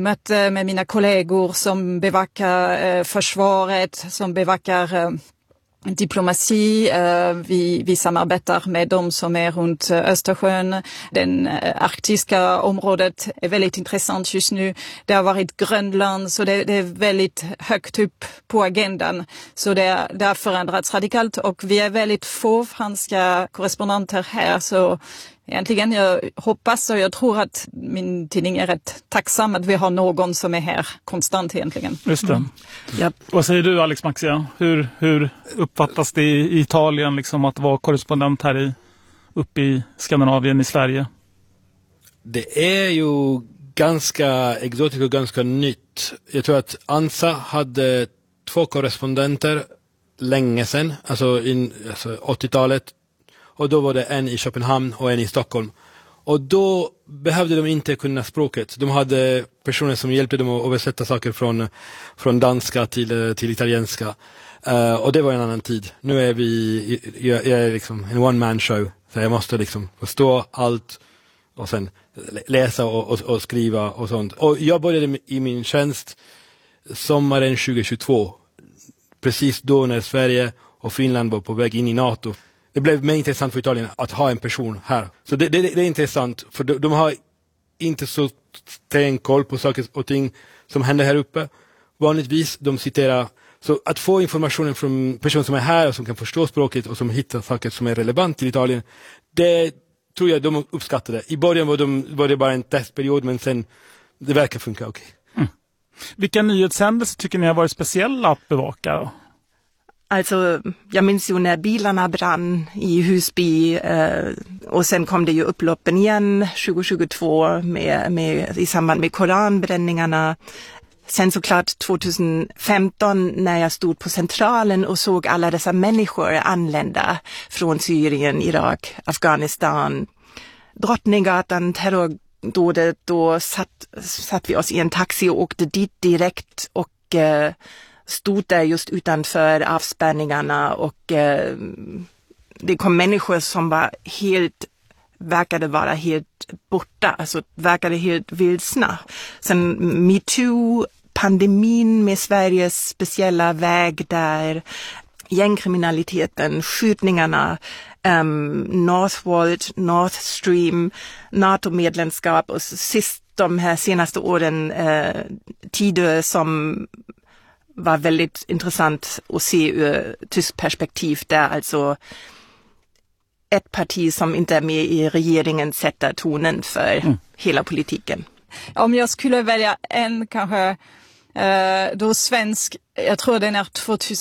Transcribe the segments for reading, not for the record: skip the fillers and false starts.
möte med mina kollegor som bevakar försvaret, som bevakar diplomati. Vi samarbetar med dem som är runt Östersjön. Den arktiska området är väldigt intressant just nu. Det har varit Grönland, så det är väldigt högt upp på agendan. Så det har förändrats radikalt, och vi är väldigt få franska korrespondenter här, så egentligen jag hoppas och jag tror att min tidning är rätt tacksam att vi har någon som är här konstant egentligen. Just det. Ja. Vad säger du, Alex Maxia? Hur uppfattas det i Italien liksom, att vara korrespondent här uppe i Skandinavien i Sverige? Det är ju ganska exotiskt och ganska nytt. Jag tror att ANSA hade 2 korrespondenter länge sedan, alltså 80-talet. Och då var det en i Köpenhamn och en i Stockholm. Och då behövde de inte kunna språket. De hade personer som hjälpte dem att översätta saker från danska till italienska. Och det var en annan tid. Nu är jag är liksom en one-man show. Så jag måste liksom förstå allt och sen läsa och skriva och sånt. Och jag började i min tjänst sommaren 2022. Precis då när Sverige och Finland var på väg in i NATO. Det blev mer intressant för Italien att ha en person här. Så det är intressant, för de har inte så sträng koll på saker och ting som händer här uppe. Vanligtvis de citerar. Så att få informationen från personer som är här och som kan förstå språket och som hittar saker som är relevant till Italien, det tror jag de uppskattade. I början var det bara en testperiod, men sen det verkar funka okej. Mm. Vilka nyhetshändelser tycker ni har varit speciella att bevaka då? Alltså, jag minns ju när bilarna brann i Husby och sen kom det ju upploppen igen 2022 i samband med koranbränningarna. Sen såklart 2015 när jag stod på Centralen och såg alla dessa människor anlända från Syrien, Irak, Afghanistan, Drottninggatan, terrordådet. Då satt vi oss i en taxi och åkte dit direkt och stod där just utanför avspärrningarna, och det kom människor som verkade vara helt borta, alltså verkade helt vilsna. Sen MeToo, pandemin med Sveriges speciella väg där, gängkriminaliteten, skjutningarna, Northvolt, Nord Stream, NATO-medlemskap och sist de här senaste åren tider som var väldigt intressant att se ur tysk perspektiv, där alltså ett parti som inte är med i regeringen sätter tonen för hela politiken. Om jag skulle välja en kanske då svensk, jag tror den är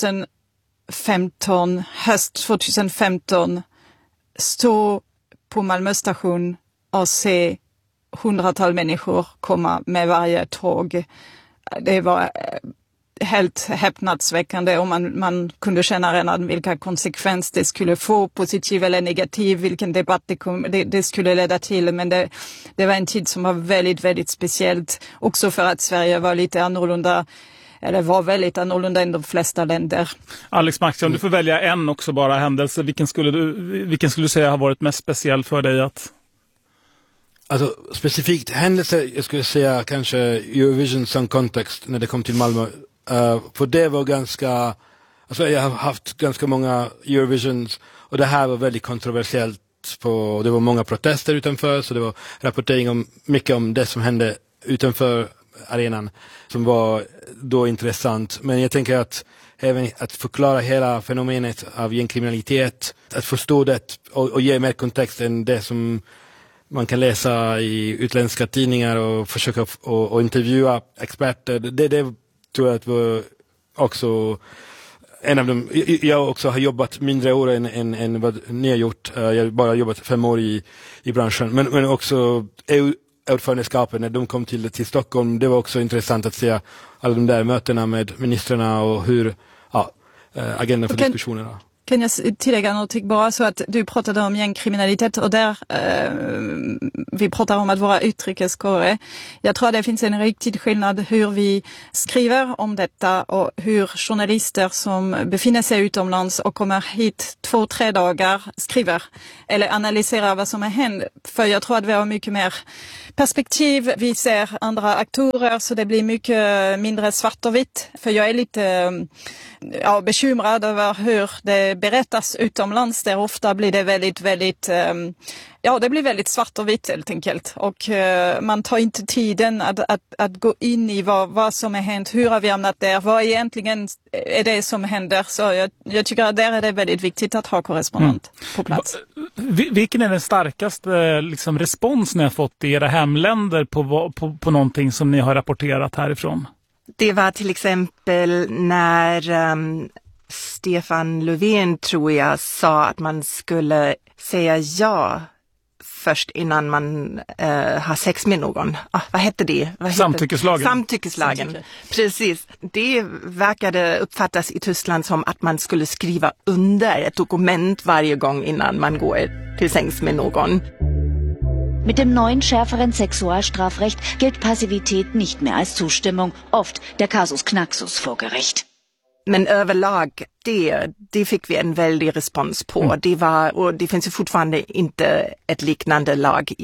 2015, höst 2015, stå på Malmö station och se hundratal människor komma med varje tåg. Det var helt häpnadsväckande, och man kunde känna redan vilka konsekvenser det skulle få, positiv eller negativ, vilken debatt det skulle leda till. Men det var en tid som var väldigt, väldigt speciellt, också för att Sverige var lite annorlunda, eller var väldigt annorlunda än de flesta länder. Alex Max, om du får välja en också bara händelse, vilken skulle du säga har varit mest speciell för dig att... Alltså specifikt händelser, jag skulle säga kanske Eurovision Song Contest när det kom till Malmö. För det var ganska, alltså jag har haft ganska många Eurovisions, och det här var väldigt kontroversiellt. Det var många protester utanför, så det var rapportering mycket om det som hände utanför arenan som var då intressant. Men jag tänker att även att förklara hela fenomenet av gängkriminalitet, att förstå det och ge mer kontext än det som man kan läsa i utländska tidningar och försöka och intervjua experter. Det tror jag att var också en av dem. Jag också har jobbat mindre år än vad ni har gjort. Jag har bara jobbat 5 år i branschen. Men också EU-ordförandeskapet när de kom till Stockholm. Det var också intressant att se alla de där mötena med ministrarna och hur agendan för diskussionerna. Kan jag tillägga något bara så att du pratade om gängkriminalitet och där vi pratar om att vara utrikeskorre. Jag tror att det finns en riktig skillnad hur vi skriver om detta och hur journalister som befinner sig utomlands och kommer hit 2-3 dagar skriver eller analyserar vad som har hänt. För jag tror att vi har mycket mer perspektiv. Vi ser andra aktörer så det blir mycket mindre svart och vitt. För jag är lite bekymrad över hur det berättas utomlands. Där ofta blir det väldigt det blir väldigt svart och vitt helt enkelt. Och man tar inte tiden att gå in i vad som har hänt. Hur har vi hamnat där? Vad egentligen är det som händer? Så jag tycker att där är det väldigt viktigt att ha korrespondent på plats. Vilken är den starkaste respons ni har fått i era hemländer på någonting som ni har rapporterat härifrån? Det var till exempel när Stefan Löfven, tror jag, sa att man skulle säga ja först innan man har sex med någon. Vad hette det? Samtyckeslagen. Samtyckeslagen. Precis. Det verkade uppfattas i Tyskland som att man skulle skriva under ett dokument varje gång innan man går till sängs med någon. Mit dem neuen, schärferen Sexualstrafrecht gilt Passivität nicht mehr als Zustimmung, oft der Casus Knaxus vor Gericht. Men överlag, det fick vi en väldig respons på. Och det finns ju fortfarande inte en liknande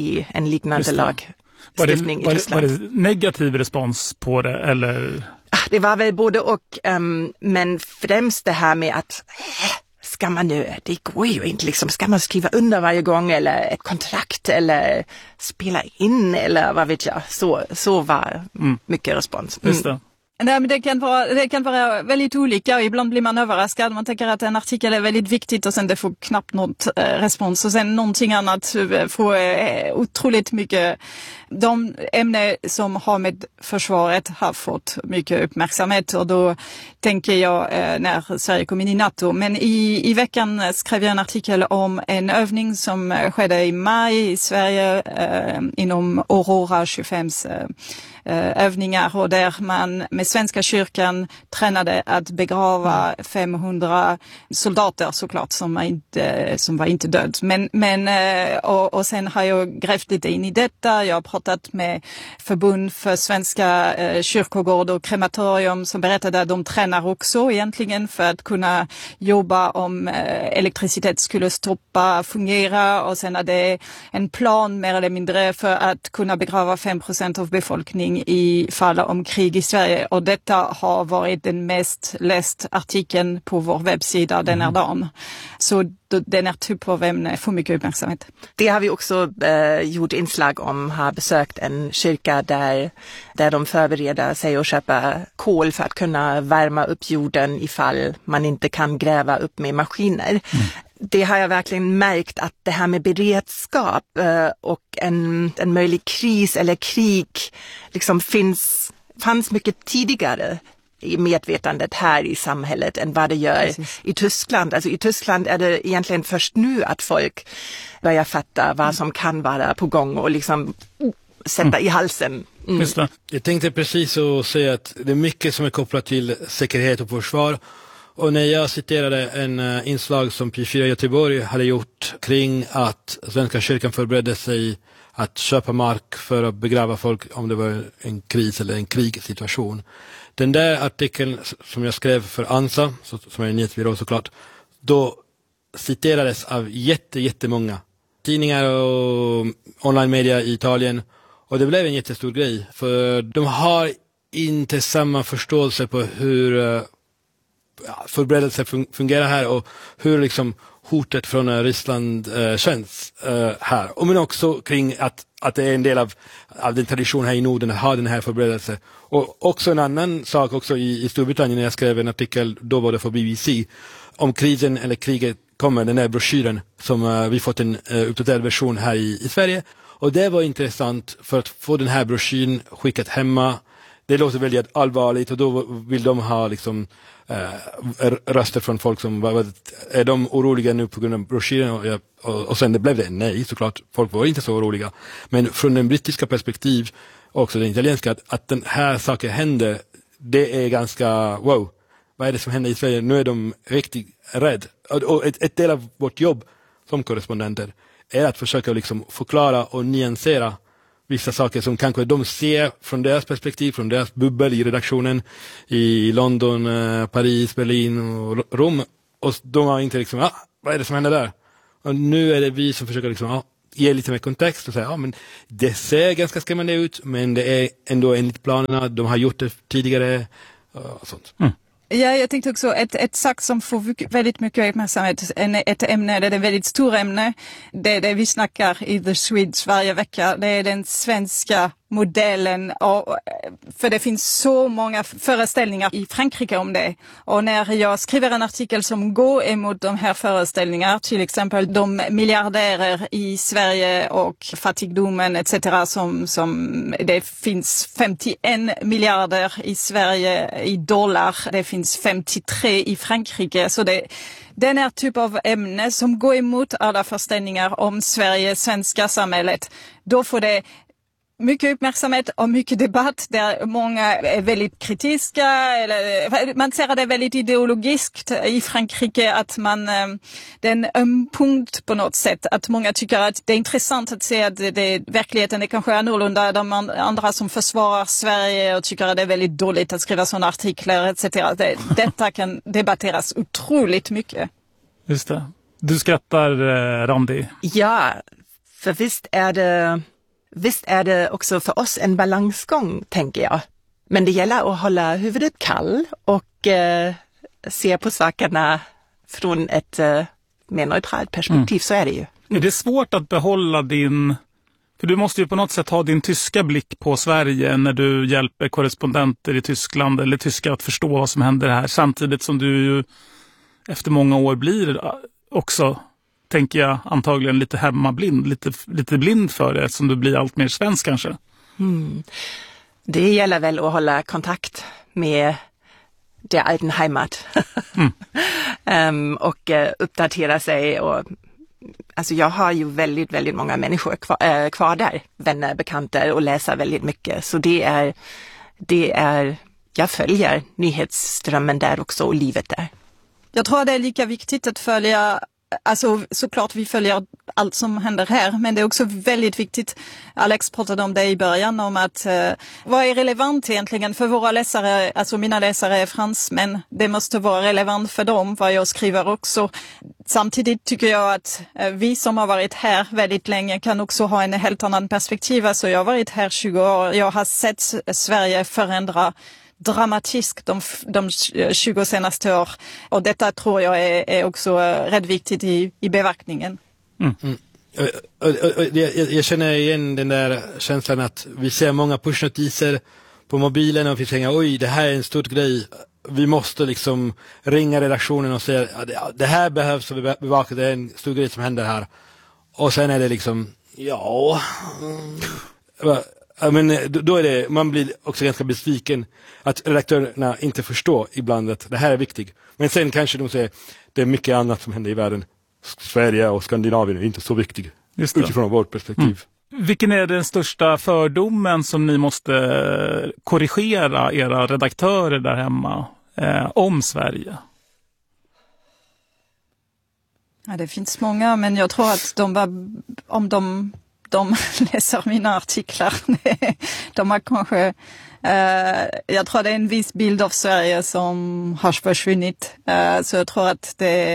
lagstiftning i Tyskland. Var det negativ respons på det, eller? Det var väl både och, men främst det här med att ska man nu, det går ju inte ska man skriva under varje gång eller ett kontrakt eller spela in eller vad vet jag. Så var mycket respons. Just det. Nej, men det kan vara väldigt olika och ibland blir man överraskad. Man tänker att en artikel är väldigt viktigt och sen det får knappt något respons och sen någonting annat får otroligt mycket. De ämnen som har med försvaret har fått mycket uppmärksamhet och då tänker jag när Sverige kom in i NATO. Men i veckan skrev jag en artikel om en övning som skedde i maj i Sverige inom Aurora 25s övningar och där man med Svenska kyrkan tränade att begrava 500 soldater såklart som var inte död. Men och sen har jag grävt lite in i detta. Jag har pratat med förbund för svenska kyrkogård och krematorium som berättade att de tränar också egentligen för att kunna jobba om elektricitet skulle fungera och sen är det en plan mer eller mindre för att kunna begrava 5% av befolkningen i fall om krig i Sverige och detta har varit den mest läst artikeln på vår webbsida den här dagen. Så den är typ av ämne får mycket uppmärksamhet. Det har vi också gjort inslag om, har besökt en kyrka där de förbereder sig att köpa kol för att kunna värma upp jorden ifall man inte kan gräva upp med maskiner. Det har jag verkligen märkt att det här med beredskap och en möjlig kris eller krig fanns mycket tidigare i medvetandet här i samhället än vad det gör i Tyskland. Alltså i Tyskland är det egentligen först nu att folk börjar fatta vad som kan vara på gång och sätta i halsen. Just det. Jag tänkte precis att säga att det är mycket som är kopplat till säkerhet och försvar. Och när jag citerade en inslag som P4 Göteborg hade gjort kring att Svenska kyrkan förberedde sig att köpa mark för att begrava folk om det var en kris eller en krigssituation. Den där artikeln som jag skrev för ANSA, som är en nyhetsbyrå såklart, då citerades av jättemånga tidningar och online media i Italien. Och det blev en jättestor grej. För de har inte samma förståelse på hur förberedelser fungerar här och hur hotet från Ryssland känns här. Men också kring att det är en del av den tradition här i Norden att ha den här förberedelsen. Och också en annan sak också i Storbritannien när jag skrev en artikel, då var det för BBC, om krisen eller kriget kommer, den här broschyren som vi fått en uppdaterad version här i Sverige. Och det var intressant för att få den här broschyren skickat hemma. Det låter väldigt allvarligt och då vill de ha röster från folk som är de oroliga nu på grund av broschyren och sen det blev det nej såklart, folk var inte så oroliga, men från den brittiska perspektiv och också den italienska att den här saken hände, det är ganska wow, vad är det som händer i Sverige? Nu är de riktigt rädd. Och ett del av vårt jobb som korrespondenter är att försöka liksom förklara och nyansera vissa saker som kanske de ser från deras perspektiv, från deras bubbel i redaktionen i London, Paris, Berlin och Rom. Och de har inte liksom, vad är det som händer där? Och nu är det vi som försöker liksom, ge lite mer kontext och säga, men det ser ganska skrämmande ut, men det är ändå enligt planerna, de har gjort det tidigare och sånt. Ja, jag tänkte också ett sak som får väldigt mycket uppmärksamhet, ett ämne, det är ett väldigt stort ämne, det vi snackar i The Swedes varje vecka, det är den svenska modellen, och för det finns så många föreställningar i Frankrike om det. Och när jag skriver en artikel som går emot de här föreställningarna, till exempel de miljardärer i Sverige och fattigdomen etc. som det finns 51 miljarder i Sverige i dollar, det finns 53 i Frankrike, så den här typ av ämne som går emot alla föreställningar om Sverige, svenska samhället, då får det mycket uppmärksamhet och mycket debatt där många är väldigt kritiska, eller man ser det väldigt ideologiskt i Frankrike, att det är en punkt på något sätt, att många tycker att det är intressant att se att verkligheten är kanske annorlunda, de andra som försvarar Sverige och tycker att det är väldigt dåligt att skriva sådana artiklar etc. Detta kan debatteras otroligt mycket. Just det. Du skrattar, Randi. Ja, för visst är det också för oss en balansgång, tänker jag. Men det gäller att hålla huvudet kall och se på sakerna från ett mer neutralt perspektiv, så är det ju. Är det svårt att behålla för du måste ju på något sätt ha din tyska blick på Sverige när du hjälper korrespondenter i Tyskland eller tyskar att förstå vad som händer här, samtidigt som du ju efter många år blir också, tänker jag, antagligen lite hemmablind, lite blind för det, som du blir allt mer svensk kanske. Det gäller väl att hålla kontakt med der alten Heimat och uppdatera sig. Och, alltså jag har ju väldigt, väldigt många människor kvar där, vänner, bekanta, och läser väldigt mycket. Så det är jag följer nyhetsströmmen där också och livet där. Jag tror det är lika viktigt att följa, alltså såklart vi följer allt som händer här, men det är också väldigt viktigt, Alex pratade om det i början, om att vad är relevant egentligen för våra läsare, alltså mina läsare är fransmän, det måste vara relevant för dem vad jag skriver också. Samtidigt tycker jag att vi som har varit här väldigt länge kan också ha en helt annan perspektiv, alltså jag har varit här 20 år, jag har sett Sverige förändra dramatiskt de 20 senaste år. Och detta tror jag är också rätt viktigt i bevakningen. Jag känner igen den där känslan att vi ser många pushnotiser på mobilen och vi tänker, oj, det här är en stor grej. Vi måste liksom ringa redaktionen och säga, det här behövs vi bevaka, det är en stor grej som händer här. Och sen är det liksom, men då är det, man blir också ganska besviken att redaktörerna inte förstår ibland att det här är viktigt. Men sen kanske de säger, det är mycket annat som händer i världen. Sverige och Skandinavien är inte så viktigt utifrån vårt perspektiv. Vilken är den största fördomen som ni måste korrigera era redaktörer där hemma om Sverige? Ja, det finns många, men jag tror att om de läser mina artiklar, de har kanske, jag tror det är en viss bild av Sverige som har försvunnit, så jag tror att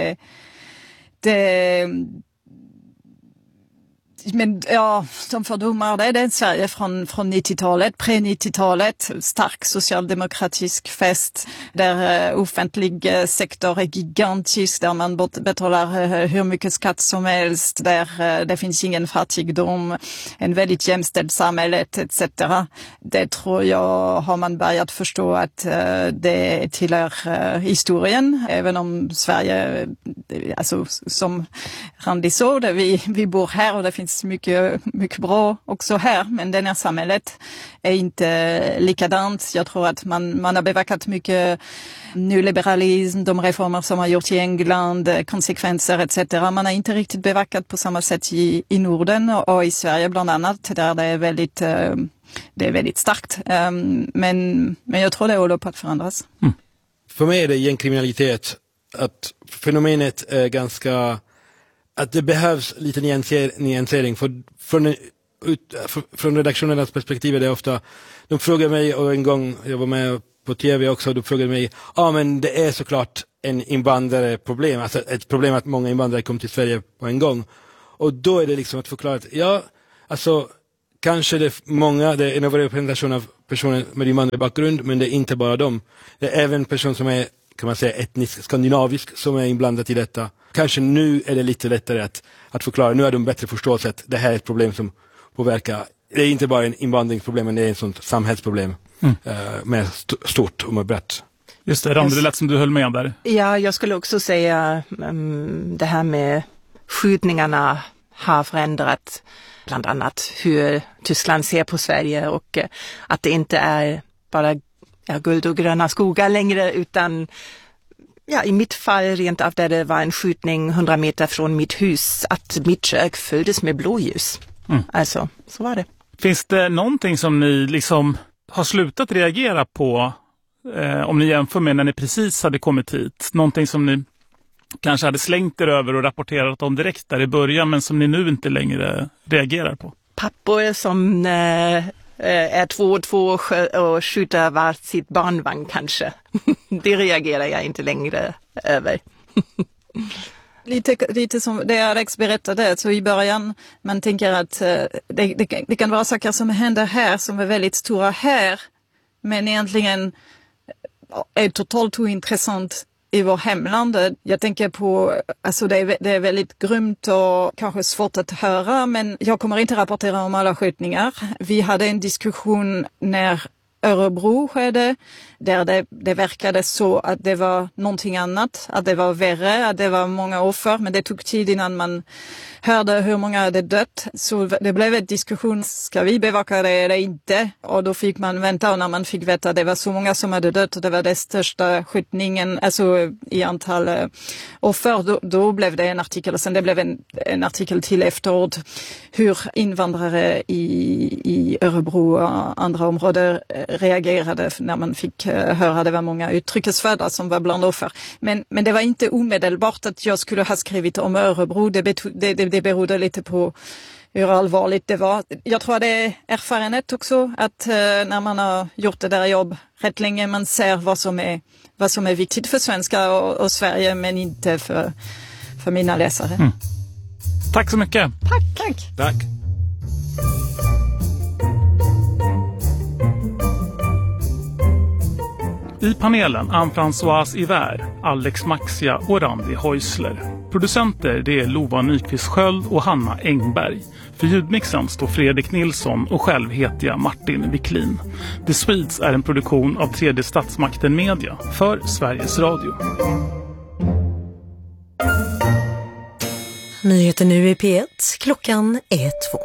men ja, de fördomar, det är Sverige från 90-talet, pre-90-talet, stark socialdemokratisk fest där offentlig sektor är gigantisk, där man betalar hur mycket skatt som helst, där det finns ingen fattigdom, en väldigt jämställd samhälle etc. Det tror jag har man börjat förstå att det tillhör historien, även om Sverige, alltså som Randi sa, vi bor här och det finns mycket bra också här, men det här samhället är inte likadant. Jag tror att man har bevakat mycket nyliberalism, de reformer som har gjort i England, konsekvenser etc. Man har inte riktigt bevakat på samma sätt i Norden och i Sverige bland annat, där det är väldigt starkt. Men jag tror det håller på att förändras. för mig är det gängkriminalitet att fenomenet är ganska, att det behövs lite nyansering från redaktionernas perspektiv är det ofta, de frågar mig, och en gång jag var med på tv också, då frågade mig, men det är såklart en invandrarproblem, alltså ett problem att många invandrare kom till Sverige på en gång. Och då är det liksom att förklara att alltså kanske det är en överrepresentation av personer med invandrarbakgrund, men det är inte bara dem. Det är även personer som är, kan man säga, etnisk skandinavisk som är inblandat i detta. Kanske nu är det lite lättare att förklara, nu har de bättre förståelse att det här är ett problem som påverkar, det är inte bara en invandringsproblem, men det är ett sånt samhällsproblem med stort och med brett. Just det, Randi, det lät som du höll med där. Ja, jag skulle också säga det här med skjutningarna har förändrat bland annat hur Tyskland ser på Sverige, och att det inte är bara guld och gröna skogar längre, utan i mitt fall rent av där det var en skjutning 100 meter från mitt hus, att mitt kök fylldes med blåljus. Alltså, så var det. Finns det någonting som ni liksom har slutat reagera på om ni jämför med när ni precis hade kommit hit? Någonting som ni kanske hade slängt er över och rapporterat om direkt där i början, men som ni nu inte längre reagerar på? Pappor som är 2 och skjuter var sitt barnvagn kanske. Det reagerar jag inte längre över. Lite som det Alex berättade, så i början man tänker att det kan vara saker som händer här som är väldigt stora här, men egentligen är totalt ointressant i vår hemland. Jag tänker på, alltså det är väldigt grymt och kanske svårt att höra, men jag kommer inte rapportera om alla skjutningar. Vi hade en diskussion när Örebro skedde, där det verkade så att det var någonting annat, att det var värre, att det var många offer, men det tog tid innan man hörde hur många hade dött. Så det blev en diskussion, ska vi bevaka det eller inte? Och då fick man vänta, och när man fick veta att det var så många som hade dött och det var den största skjutningen, alltså i antal offer, då blev det en artikel, och sen det blev en artikel till efteråt hur invandrare i Örebro och andra områden reagerade när man fick höra att det var många utrikesfödda som var bland offer. Men det var inte omedelbart att jag skulle ha skrivit om Örebro. Det berodde lite på hur allvarligt det var. Jag tror det är erfarenhet också, att när man har gjort det där jobb rätt länge, man ser vad som är viktigt för svenska och Sverige, men inte för mina läsare. Tack så mycket. Tack. I panelen Anne-Françoise Ivert, Alex Maxia och Randi Häusler. Producenter det är Lova Nyqvist Sköld och Hanna Engberg. För ljudmixen står Fredrik Nilsson och själv heter jag Martin Wiklin. The Swedes är en produktion av Tredje Statsmakten Media för Sveriges Radio. Nyheter nu i P1, klockan är 2.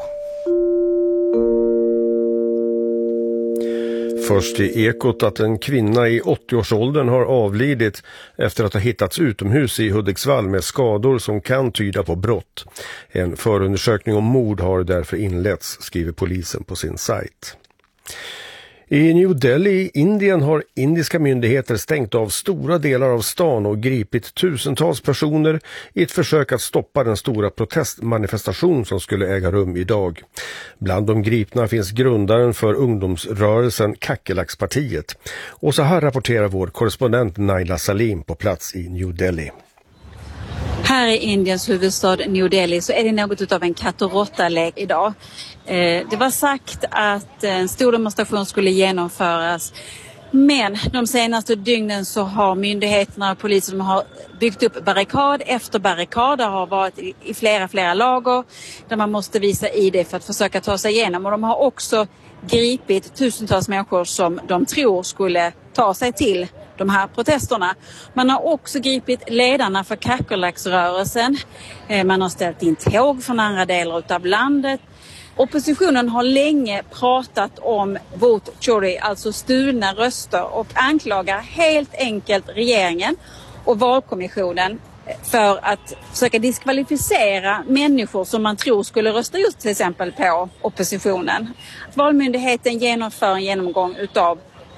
Först i Ekot att en kvinna i 80-årsåldern har avlidit efter att ha hittats utomhus i Hudiksvall med skador som kan tyda på brott. En förundersökning om mord har därför inletts, skriver polisen på sin sajt. I New Delhi, Indien, har indiska myndigheter stängt av stora delar av stan och gripit tusentals personer i ett försök att stoppa den stora protestmanifestation som skulle äga rum idag. Bland de gripna finns grundaren för ungdomsrörelsen Kackelackspartiet. Och så här rapporterar vår korrespondent Naila Salim på plats i New Delhi. Här i Indiens huvudstad New Delhi så är det något av en katt- och råtta-lek idag. Det var sagt att en stor demonstration skulle genomföras, men de senaste dygnen så har myndigheterna och polisen har byggt upp barrikad efter barrikad. Det har varit i flera lager där man måste visa ID för att försöka ta sig igenom, och de har också gripit tusentals människor som de tror skulle ta sig till de här protesterna. Man har också gripit ledarna för Kackelacksrörelsen. Man har ställt in tåg från andra delar av landet. Oppositionen har länge pratat om vote chori, alltså stulna röster, och anklagar helt enkelt regeringen och valkommissionen för att försöka diskvalificera människor som man tror skulle rösta just till exempel på oppositionen. Valmyndigheten genomför en genomgång utav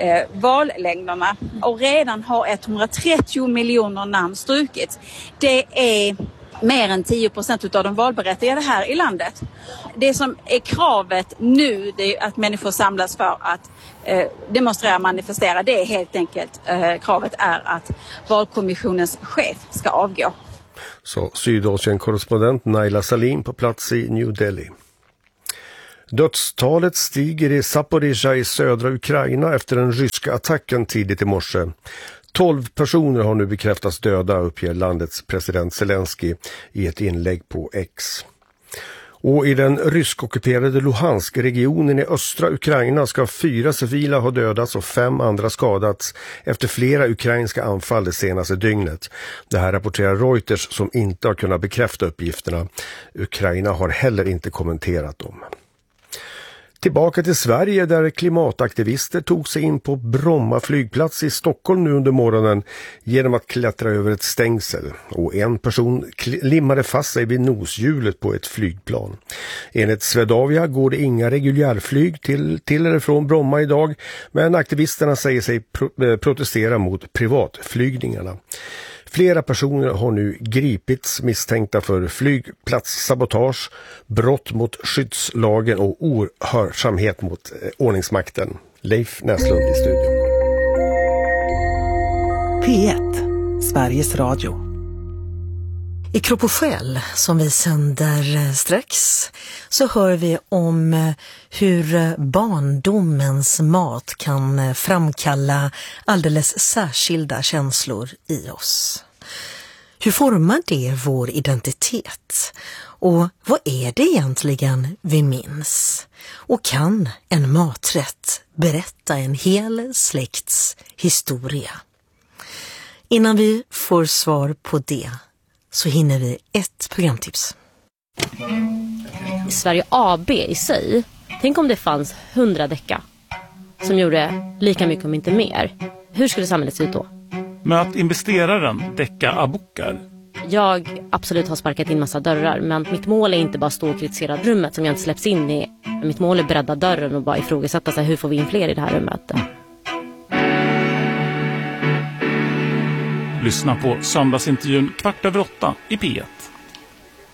vallängderna. Och redan har 130 miljoner namn strukits. Det är mer än 10% av de valberättigade här i landet. Det som är kravet nu, det är att människor samlas för att demonstrera och manifestera. Det är helt enkelt, kravet är att valkommissionens chef ska avgå. Så Sydasien-korrespondent Naila Salim på plats i New Delhi. Dödstalet stiger i Zaporizjzja i södra Ukraina efter den ryska attacken tidigt i morse. 12 personer har nu bekräftats döda, uppger landets president Zelensky i ett inlägg på X. Och i den ryskockuperade Luhansk-regionen i östra Ukraina ska 4 civila ha dödats och 5 andra skadats efter flera ukrainska anfall det senaste dygnet. Det här rapporterar Reuters som inte har kunnat bekräfta uppgifterna. Ukraina har heller inte kommenterat dem. Tillbaka till Sverige där klimataktivister tog sig in på Bromma flygplats i Stockholm nu under morgonen genom att klättra över ett stängsel. Och en person limmade fast sig vid noshjulet på ett flygplan. Enligt Swedavia går det inga reguljärflyg till eller från Bromma idag, men aktivisterna säger sig protestera mot privatflygningarna. Flera personer har nu gripits misstänkta för flygplatssabotage, brott mot skyddslagen och ohörsamhet mot ordningsmakten. Leif Näslund i studion. P1, Sveriges Radio. I Kropp och själ, som vi sänder strax, så hör vi om hur barndomens mat kan framkalla alldeles särskilda känslor i oss. Hur formar det vår identitet? Och vad är det egentligen vi minns? Och kan en maträtt berätta en hel släkts historia? Innan vi får svar på det så hinner vi ett programtips. Sverige AB i sig, tänk om det fanns 100 Deca som gjorde lika mycket om inte mer. Hur skulle samhället se ut då? Men att investeraren Deca Abukar. Jag absolut har sparkat in massa dörrar, men mitt mål är inte bara stå och kritisera rummet som jag inte släpps in i. Mitt mål är bredda dörren och bara ifrågasätta sig, hur får vi in fler i det här rummet? Lyssna på söndagsintervjun 7:15 i P1.